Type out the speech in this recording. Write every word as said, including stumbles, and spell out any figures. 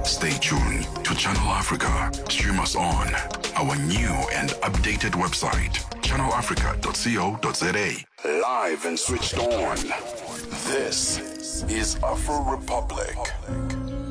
Stay tuned to Channel Africa. Stream us on our new and updated website, channel africa dot co dot za. Live and switched on. This is Afro Republic.